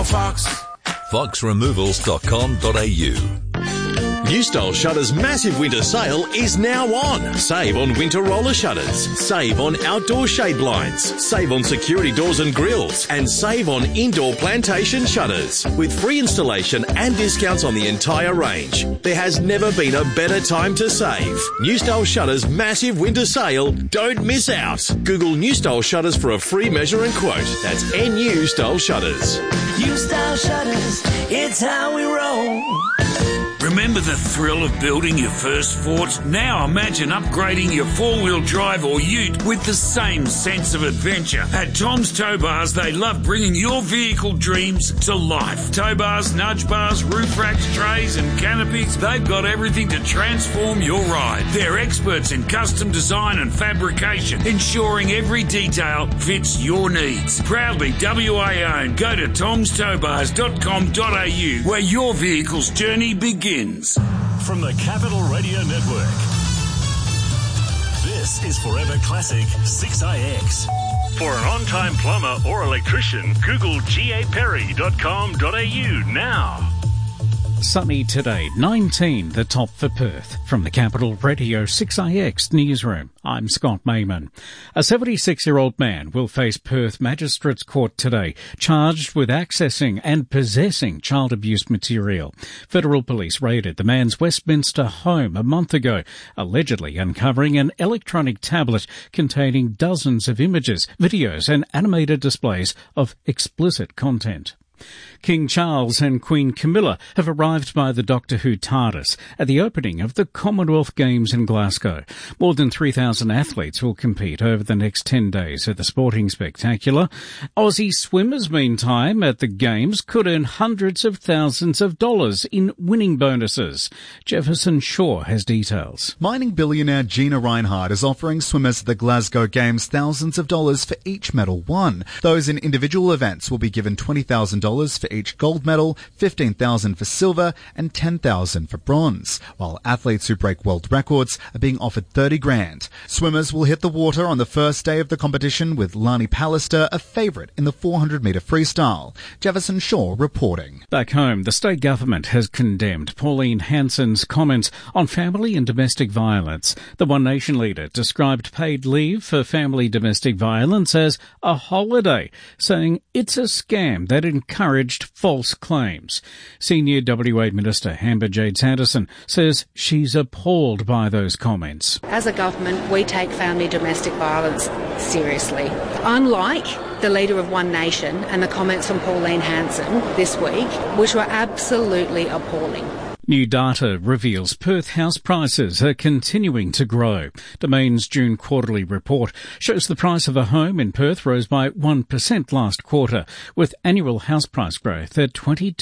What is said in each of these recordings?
Fox. foxremovals.com.au. New Style Shutters' massive winter sale is now on. Save on winter roller shutters. Save on outdoor shade blinds. Save on security doors and grills. And save on indoor plantation shutters. With free installation and discounts on the entire range. There has never been a better time to save. New Style Shutters' massive winter sale. Don't miss out. Google New Style Shutters for a free measure and quote. That's NU Style Shutters. New Style Shutters, it's how we roll. Remember the thrill of building your first fort? Now imagine upgrading your four-wheel drive or ute with the same sense of adventure. At Tom's Tow Bars, they love bringing your vehicle dreams to life. Tow bars, nudge bars, roof racks, trays and canopies, they've got everything to transform your ride. They're experts in custom design and fabrication, ensuring every detail fits your needs. Proudly WA owned. Go to tomstowbars.com.au where your vehicle's journey begins. From the Capital Radio Network, this is Forever Classic 6IX. For an on-time plumber or electrician, Google gaperry.com.au now. Sunny today, 19 the top for Perth. From the Capital Radio 6IX newsroom, I'm Scott Mayman. A 76-year-old man will face Perth Magistrates Court today, charged with accessing and possessing child abuse material. Federal police raided the man's Westminster home a month ago, allegedly uncovering an electronic tablet containing dozens of images, videos and animated displays of explicit content. King Charles and Queen Camilla have arrived by the Doctor Who TARDIS at the opening of the Commonwealth Games in Glasgow. More than 3,000 athletes will compete over the next 10 days at the sporting spectacular. Aussie swimmers, meantime, at the Games could earn hundreds of thousands of dollars in winning bonuses. Jefferson Shaw has details. Mining billionaire Gina Rinehart is offering swimmers at the Glasgow Games thousands of dollars for each medal won. Those in individual events will be given $20,000 for each gold medal, $15,000 for silver and $10,000 for bronze, while athletes who break world records are being offered $30,000. Swimmers will hit the water on the first day of the competition, with Lani Pallister a favourite in the 400-metre freestyle. Jefferson Shaw reporting. Back home, the state government has condemned Pauline Hanson's comments on family and domestic violence. The One Nation leader described paid leave for family domestic violence as a holiday, saying it's a scam that encouraged false claims. Senior WA Minister Amber Jade Sanderson says she's appalled by those comments. As a government, we take family domestic violence seriously. Unlike the leader of One Nation and the comments from Pauline Hanson this week, which were absolutely appalling. New data reveals Perth house prices are continuing to grow. Domain's June quarterly report shows the price of a home in Perth rose by 1% last quarter, with annual house price growth at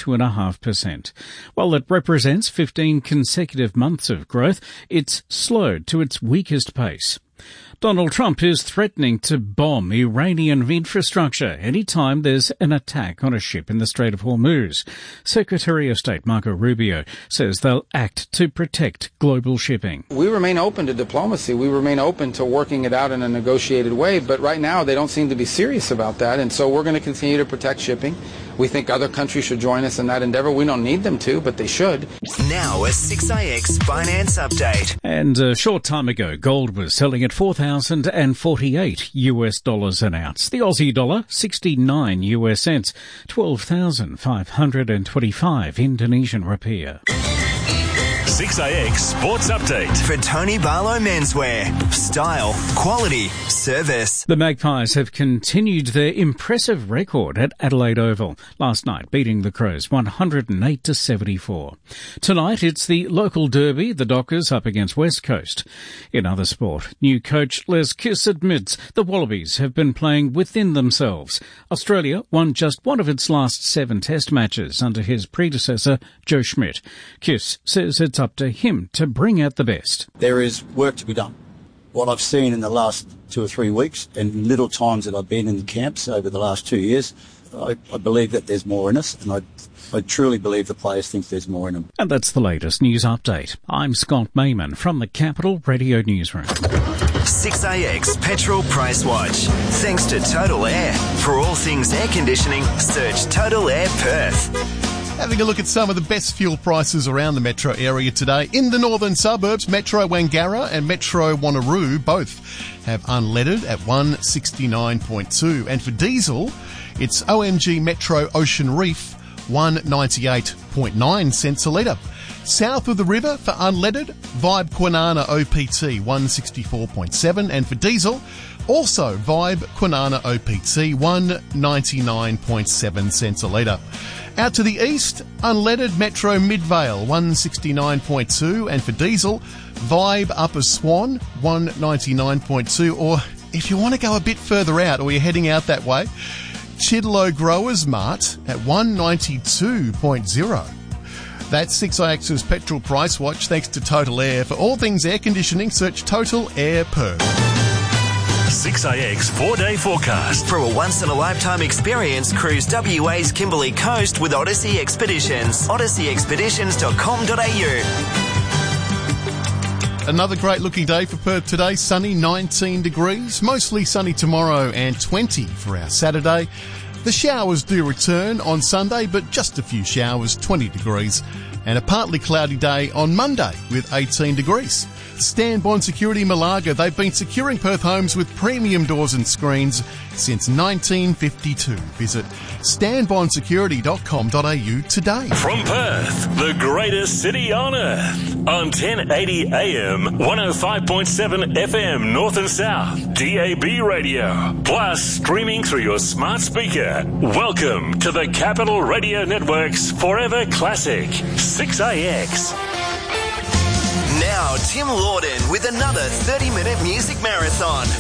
22.5%. While it represents 15 consecutive months of growth, it's slowed to its weakest pace. Donald Trump is threatening to bomb Iranian infrastructure anytime there's an attack on a ship in the Strait of Hormuz. Secretary of State Marco Rubio says they'll act to protect global shipping. We remain open to diplomacy. We remain open to working it out in a negotiated way. But right now, they don't seem to be serious about that. And so we're going to continue to protect shipping. We think other countries should join us in that endeavor. We don't need them to, but they should. Now a 6IX finance update. And a short time ago, gold was selling at $4,048 an ounce. The Aussie dollar, 69 US cents, 12,525 Indonesian rupiah. 6IX Sports Update. For Tony Barlow Menswear. Style, quality, service. The Magpies have continued their impressive record at Adelaide Oval last night, beating the Crows 108-74. Tonight, it's the local derby, the Dockers up against West Coast. In other sport, new coach Les Kiss admits the Wallabies have been playing within themselves. Australia won just one of its last 7 test matches under his predecessor, Joe Schmidt. Kiss says it's up to him to bring out the best. There is work to be done. What I've seen in the last 2 or 3 weeks and little times that I've been in the camps over the last 2 years, I believe that there's more in us, and I truly believe the players think there's more in them. And that's the latest news update. I'm Scott Mayman from the Capital Radio Newsroom. 6AX Petrol Price Watch. Thanks to Total Air. For all things air conditioning, search Total Air Perth. Having a look at some of the best fuel prices around the metro area today. In the northern suburbs, Metro Wangara and Metro Wanneroo both have unleaded at 169.2. And for diesel, it's OMG Metro Ocean Reef, 198.9 cents a litre. South of the river for unleaded, Vibe Kwinana OPT 164.7, and for diesel, also Vibe Kwinana OPT 199.7 cents a litre. Out to the east, unleaded Metro Midvale 169.2, and for diesel, Vibe Upper Swan 199.2, or if you want to go a bit further out or you're heading out that way, Chidlow Growers Mart at 192.0. That's 6AX's Petrol Price Watch, thanks to Total Air. For all things air conditioning, search Total Air Perth. 6AX 4-day forecast. For a once-in-a-lifetime experience, cruise WA's Kimberley Coast with Odyssey Expeditions. odysseyexpeditions.com.au. Another great-looking day for Perth today. Sunny, 19 degrees. Mostly sunny tomorrow and 20 for our Saturday. The showers do return on Sunday, but just a few showers, 20 degrees. And a partly cloudy day on Monday with 18 degrees. Stanbond Security Malaga, they've been securing Perth homes with premium doors and screens since 1952. Visit stanbondsecurity.com.au today. From Perth, the greatest city on earth, on 1080 AM, 105.7 FM North and South, DAB radio, plus streaming through your smart speaker. Welcome to the Capital Radio Network's Forever Classic, 6AX. Now, Tim Lawden with another 30-minute music marathon.